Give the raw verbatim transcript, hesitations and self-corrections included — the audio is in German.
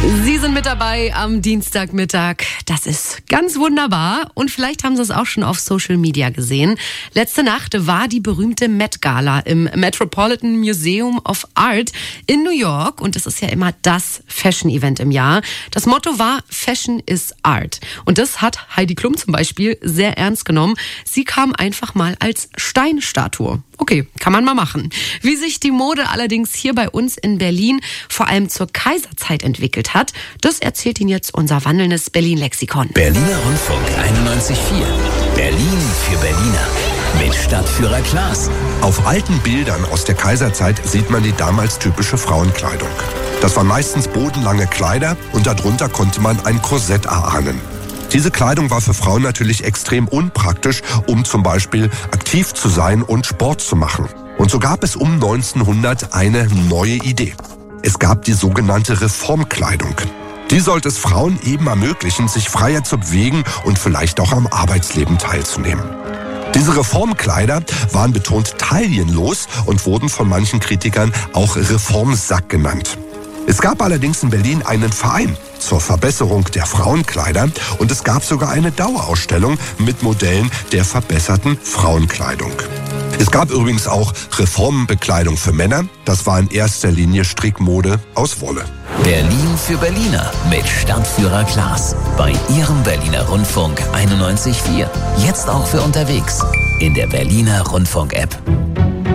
Sie sind mit dabei am Dienstagmittag. Das ist ganz wunderbar. Und vielleicht haben Sie es auch schon auf Social Media gesehen. Letzte Nacht war die berühmte Met Gala im Metropolitan Museum of Art in New York. Und das ist ja immer das Fashion-Event im Jahr. Das Motto war Fashion is Art. Und das hat Heidi Klum zum Beispiel sehr ernst genommen. Sie kam einfach mal als Steinstatue. Okay, kann man mal machen. Wie sich die Mode allerdings hier bei uns in Berlin vor allem zur Kaiserzeit entwickelt hat, das erzählt Ihnen jetzt unser wandelndes Berlin-Lexikon. Berliner Rundfunk einundneunzig Komma vier. Berlin für Berliner. Mit Stadtführer Klaas. Auf alten Bildern aus der Kaiserzeit sieht man die damals typische Frauenkleidung. Das waren meistens bodenlange Kleider und darunter konnte man ein Korsett erahnen. Diese Kleidung war für Frauen natürlich extrem unpraktisch, um zum Beispiel aktiv zu sein und Sport zu machen. Und so gab es um neunzehnhundert eine neue Idee. Es gab die sogenannte Reformkleidung. Die sollte es Frauen eben ermöglichen, sich freier zu bewegen und vielleicht auch am Arbeitsleben teilzunehmen. Diese Reformkleider waren betont taillenlos und wurden von manchen Kritikern auch Reformsack genannt. Es gab allerdings in Berlin einen Verein zur Verbesserung der Frauenkleider und es gab sogar eine Dauerausstellung mit Modellen der verbesserten Frauenkleidung. Es gab übrigens auch Reformbekleidung für Männer. Das war in erster Linie Strickmode aus Wolle. Berlin für Berliner mit Stadtführer Klaas. Bei Ihrem Berliner Rundfunk einundneunzig Komma vier. Jetzt auch für unterwegs in der Berliner Rundfunk-App.